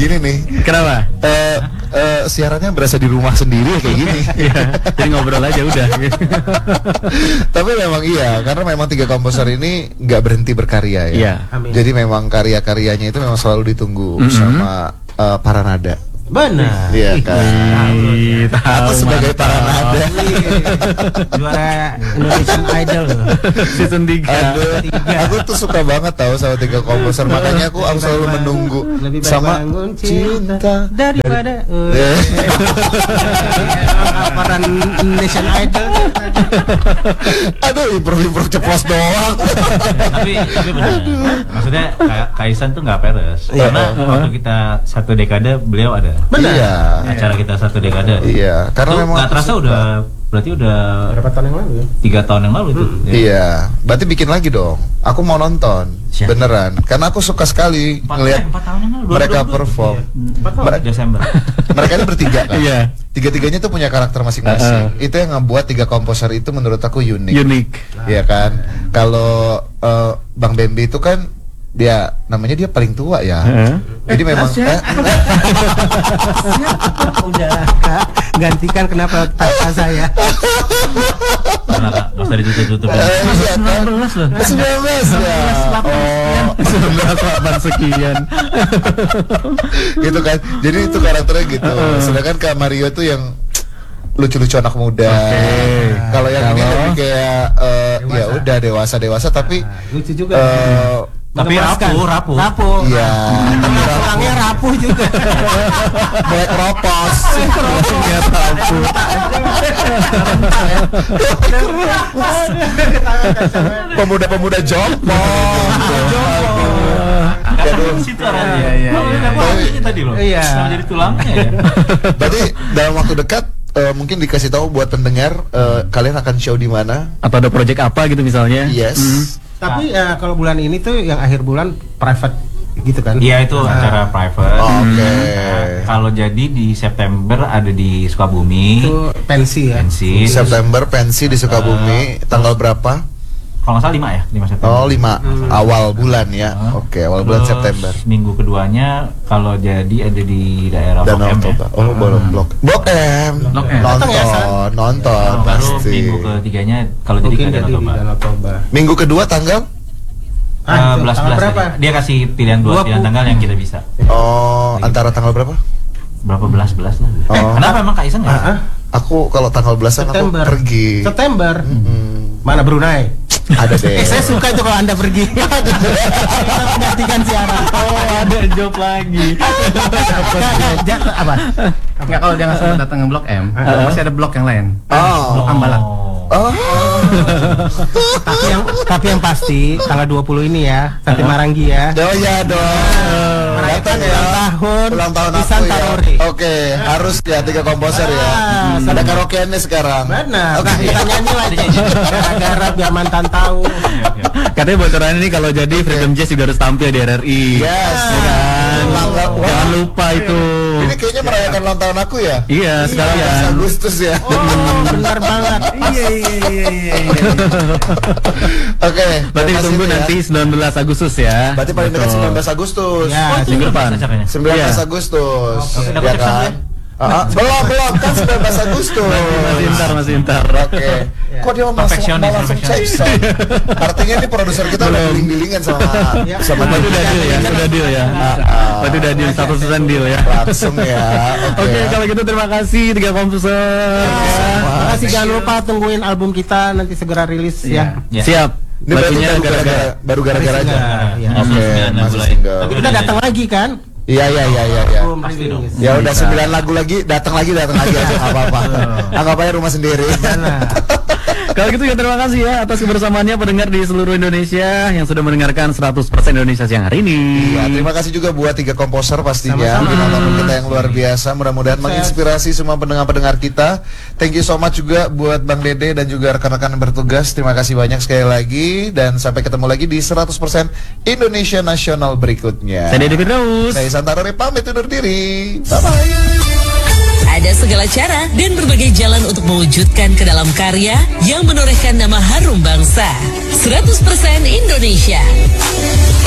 gini nih. Kenapa? Siarannya berasa di rumah sendiri kayak gini. Jadi ngobrol aja udah. Tapi memang iya, karena memang 3 komposer ini nggak berhenti berkarya ya. Iya. Jadi memang karya-karyanya itu memang selalu ditunggu sama para nada. Benar. Iya kan. Aku sebagai para nada. Juara Indonesian Idol loh. Season 3. Aduh, aku tuh suka banget tahu sama 3 komposer, makanya aku selalu menunggu Lebih baik sama bangun cinta daripada para Indonesian Idol. Aduh, improv ceplos doang. tapi benar. Maksudnya Kaisan tuh nggak peres. Karena waktu kita 1 dekade beliau ada. Benar. Iya. Acara kita 1 dekade. Iya, karena Itu memang nggak terasa berarti udah Berapa tahun yang lalu ya? 3 tahun yang lalu itu. Iya, berarti bikin lagi dong. Aku mau nonton. Siap. Beneran. Karena aku suka sekali 4 ngelihat tahun yang lalu. mereka 2022. perform. Iya. Desember. Mereka ini bertiga kan? Iya. Tiga-tiganya tuh punya karakter masing-masing. Itu yang ngebuat 3 komposer itu menurut aku unik. Unik. Iya kan? Kalau Bang Bambi itu kan namanya dia paling tua ya. Jadi memang Udah Kak, gantikan kenapa tata saya. Karena Kak, nggak usah ditutup-tutup. 19 loh. 19 ya. 19 sekian. Gitu kan. Jadi itu karakternya gitu. Sedangkan Kak Mario tuh yang lucu-lucu anak muda. Kalau yang ini lebih kayak ya udah dewasa tapi Lucu juga. Tapi rapuh. Iya. Orangnya rapuh juga. Black Ropos. Pemuda-pemuda jompong. Situ arahnya. Iya. Ini tadi loh. Iya. Sama jadi tulangnya ya. Berarti dalam waktu dekat mungkin dikasih tahu buat pendengar kalian akan show di mana? Atau ada project apa gitu misalnya? Yes. Tapi kalau bulan ini tuh yang akhir bulan private gitu kan? Iya itu acara private. Oke. Kalau jadi di September ada di Sukabumi. Itu pensi ya. Pensi. September pensi di Sukabumi, tanggal berapa? Kalau nggak salah 5 ya, 5 September. Oh 5 awal bulan ya. Oke, awal bulan Terus September. Minggu keduanya kalau jadi ada di daerah Blok Danau M ya. Toba. Oh, Blok M. Blok M. Nonton Baru pasti. minggu ketiganya kalau jadi Mungkin ke jadi Danau di Toba. Danau Toba. Minggu kedua tanggal? Belas berapa? Dia kasih pilihan 2 pilihan tanggal yang kita bisa. Oh, antara tanggal berapa? Berapa belas lah. Oh. Kenapa emang Kak Isan nggak? Aku kalau tanggal belasan aku September. pergi. September. Mana Brunei? Ada deh. Saya suka itu kalau Anda pergi. Gantikan siaran. Oh, ada job lagi. Apa? Enggak, kalau dia nggak sempat datang ke Blok M, masih ada blok yang lain. Oh. Ambalat. Oh. Tapi yang pasti tanggal 20 ini ya, Sate Maranggi ya. Oh ya dong. Merayakan ulang tahun Ulang tahun di aku Santa ya. Rory. Oke, harus ya 3 komposer ya. Ada karaokeannya sekarang. Benar. Oke. Nah, kita nyanyi lagi. Gara-gara biar mantan tahu. Katanya bocoran ini kalau jadi Freedom Jazz juga harus tampil di RRI. Yes. Ya kan? Wah. Jangan lupa itu. Ini kayaknya merayakan ulang tahun aku ya. Iya, sekalian. Agustus ya. Benar banget. Iya. Oke. Berarti terima ditunggu kasih nanti ya. 19 Agustus ya. Berarti paling dekat Betul. 19 Agustus. Ya, Minggu depan. 19 Iya. Agustus. Oke, Ya kan? Belum kan 19 Agustus. Masih ntar. Oke. Kok dia mau langsung cek? Artinya ini produser kita udah dealing-dealingan sama Berarti udah deal ya, udah deal ya. Berarti udah deal, 100% deal ya. langsung ya. Oke, kalau gitu terima kasih 3 komposer. Terima kasih, jangan lupa tungguin album kita nanti segera rilis ya. Ya. Siap. Ini berarti Lagunya gara-gara. baru gara-gara aja. Iya. Oke, Sembilan lagu masih lain. single. Tapi Kita datang lagi kan? Iya. Belum Pasti rilis. dong. Ya udah 9 lagu lagi, datang lagi aja nggak apa-apa. Anggap aja rumah sendiri. Kalau gitu ya terima kasih ya atas kebersamaannya pendengar di seluruh Indonesia yang sudah mendengarkan 100% Indonesia siang hari ini. Ya, terima kasih juga buat 3 komposer pastinya. Sama-sama. Penonton kita yang luar biasa. Mudah-mudahan menginspirasi semua pendengar-pendengar kita. Thank you so much juga buat Bang Dede dan juga rekan-rekan yang bertugas. Terima kasih banyak sekali lagi dan sampai ketemu lagi di 100% Indonesia Nasional berikutnya. Saya Dede Firdaus. Saya Santara pamit undur diri. Bye-bye. Ada segala cara dan berbagai jalan untuk mewujudkan ke dalam karya yang menorehkan nama harum bangsa. 100% Indonesia.